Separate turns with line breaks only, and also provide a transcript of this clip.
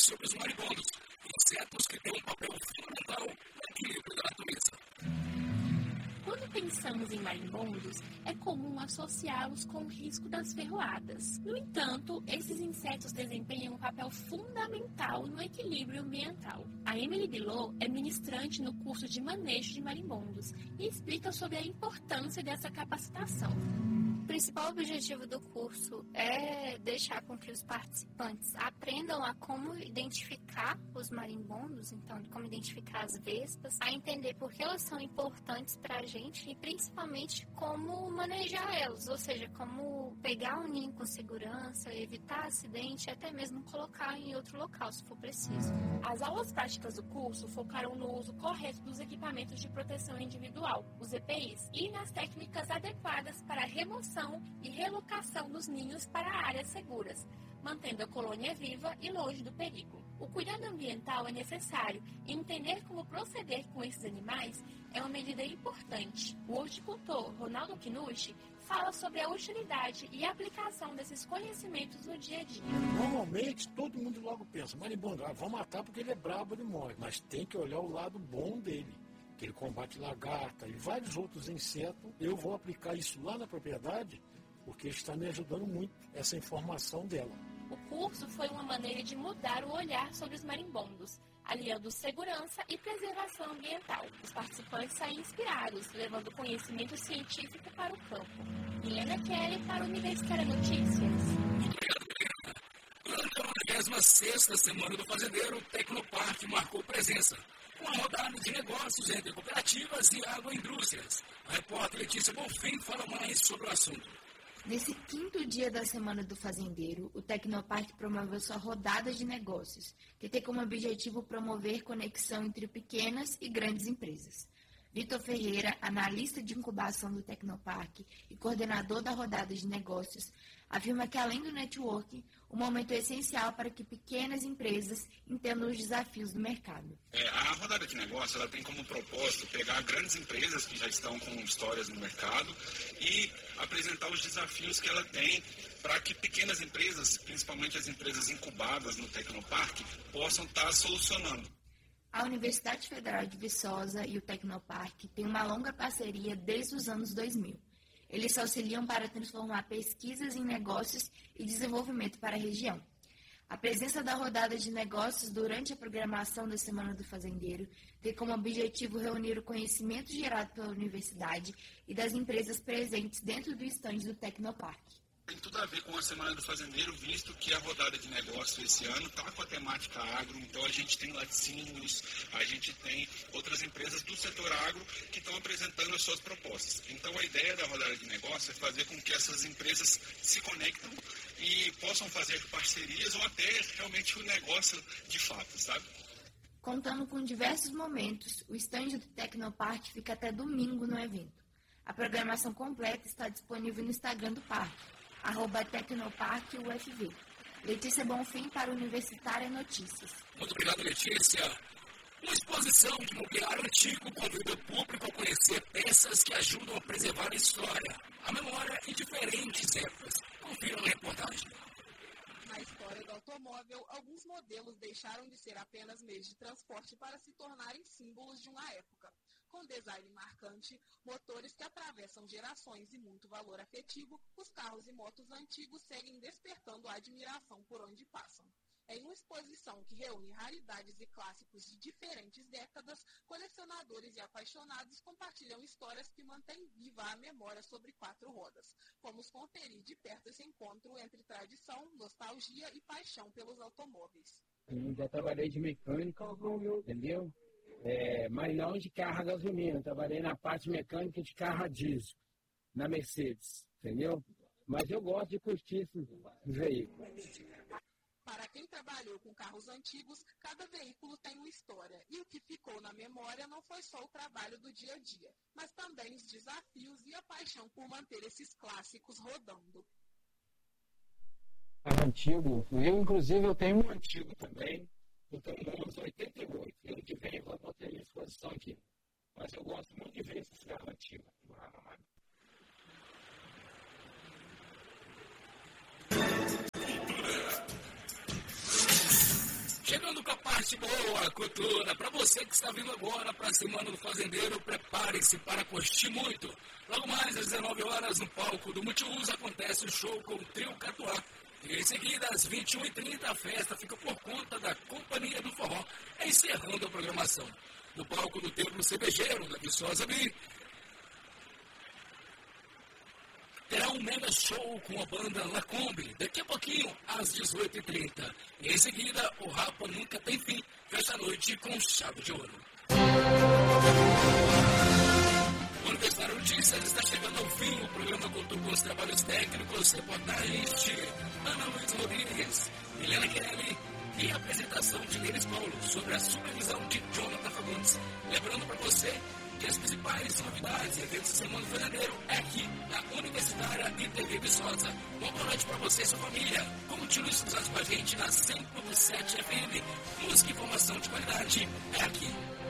sobre os marimbondos, insetos que têm um papel fundamental no equilíbrio da natureza.
Quando pensamos em marimbondos, é comum associá-los com o risco das ferroadas. No entanto, esses insetos desempenham um papel fundamental no equilíbrio ambiental. A Emily Bilot é ministrante no curso de manejo de marimbondos e explica sobre a importância dessa capacitação.
O principal objetivo do curso é deixar com que os participantes aprendam a como identificar os marimbondos, então como identificar as vespas, a entender por que elas são importantes para a gente e principalmente como manejar elas, ou seja, como pegar um ninho com segurança, evitar acidente e até mesmo colocar em outro local se for preciso.
As aulas práticas do curso focaram no uso correto dos equipamentos de proteção individual, os EPIs, e nas técnicas adequadas para a remoção e relocação dos ninhos para áreas seguras, mantendo a colônia viva e longe do perigo. O cuidado ambiental é necessário e entender como proceder com esses animais é uma medida importante. O horticultor Ronaldo Kinucci fala sobre a utilidade e aplicação desses conhecimentos no dia a dia.
Normalmente, todo mundo logo pensa, marimbondo, vamos matar porque ele é brabo, ele morre. Mas tem que olhar o lado bom dele, que ele combate lagarta e vários outros insetos. Eu vou aplicar isso lá na propriedade, porque está me ajudando muito essa informação dela.
O curso foi uma maneira de mudar o olhar sobre os marimbondos, aliando segurança e preservação ambiental. Os participantes saem inspirados, levando conhecimento científico para o campo. Milena Kelly para o Universitária Notícias.
Muito obrigado, Milena. Durante a 96ª Semana do Fazendeiro, o Tecnoparque marcou presença, com a rodada de negócios entre cooperativas e agroindústrias. A repórter Letícia Bonfim fala mais sobre o assunto.
Nesse 5º dia da Semana do Fazendeiro, o Tecnoparque promoveu sua rodada de negócios, que tem como objetivo promover conexão entre pequenas e grandes empresas. Vitor Ferreira, analista de incubação do Tecnoparque e coordenador da rodada de negócios, afirma que, além do networking, o momento é essencial para que pequenas empresas entendam os desafios do mercado.
A rodada de negócio ela tem como propósito pegar grandes empresas que já estão com histórias no mercado e apresentar os desafios que ela tem para que pequenas empresas, principalmente as empresas incubadas no Tecnoparque, possam estar solucionando.
A Universidade Federal de Viçosa e o Tecnoparque têm uma longa parceria desde os anos 2000. Eles se auxiliam para transformar pesquisas em negócios e desenvolvimento para a região. A presença da rodada de negócios durante a programação da Semana do Fazendeiro tem como objetivo reunir o conhecimento gerado pela universidade e das empresas presentes dentro do estande do Tecnoparque.
Tem tudo a ver com a Semana do Fazendeiro, visto que a rodada de negócio esse ano está com a temática agro, então a gente tem laticínios, a gente tem outras empresas do setor agro que estão apresentando as suas propostas. Então a ideia da rodada de negócio é fazer com que essas empresas se conectem e possam fazer parcerias ou até realmente o negócio de fato, sabe?
Contando com diversos momentos, o estande do Tecnoparque fica até domingo no evento. A programação completa está disponível no Instagram do parque, @tecnoparqueufv. Letícia Bonfim para Universitária Notícias.
Muito obrigado, Letícia. Uma exposição de mobiliário antigo convida o público a conhecer peças que ajudam a preservar a história, a memória em diferentes épocas. Confira na reportagem.
Na história do automóvel, alguns modelos deixaram de ser apenas meios de transporte para se tornarem símbolos de uma época. Com design marcante, motores que atravessam gerações e muito valor afetivo, os carros e motos antigos seguem despertando a admiração por onde passam. Em uma exposição que reúne raridades e clássicos de diferentes décadas, colecionadores e apaixonados compartilham histórias que mantêm viva a memória sobre 4 rodas. Vamos conferir de perto esse encontro entre tradição, nostalgia e paixão pelos automóveis.
Eu já trabalhei de mecânica, entendeu? Mas não de carro a gasolina, trabalhei na parte mecânica de carro a diesel, na Mercedes, entendeu? Mas eu gosto de curtir esses veículos.
Para quem trabalhou com carros antigos, cada veículo tem uma história, e o que ficou na memória não foi só o trabalho do dia a dia, mas também os desafios e a paixão por manter esses clássicos rodando.
Carro antigo, eu tenho um antigo também. Eu tenho uns 88, ano que vem eu vou ter minha exposição aqui. Mas eu gosto muito de ver esses carros antigos.
boa cultura. Para você que está vindo agora para a Semana do Fazendeiro, prepare-se para curtir muito. Logo mais às 19 horas no palco do Multiuso acontece o show com o Trio Catuá. E em seguida, às 21h30, a festa fica por conta da Companhia do Forró, encerrando a programação. No palco do Templo Cervejeiro, da Viçosa B, terá um mega show com a banda Lacombe, daqui a pouquinho, às 18h30. E em seguida, o Rapa Nunca Tem Fim, fecha a noite com chave de ouro. O Universitário Notícias está chegando ao fim. O programa contou com os trabalhos técnicos, reportagens de Ana Luiz Rodrigues, Helena Kelly e a apresentação de Denis Paulo, sobre a supervisão de Jonathan Fagundes. Lembrando para você que as principais novidades e eventos da Semana do Fazendeiro é aqui, na Universitária e TV Viçosa. Uma boa noite para você e sua família. Continue sintonizados com a gente na 100.7 FM. Música e informação de qualidade é aqui.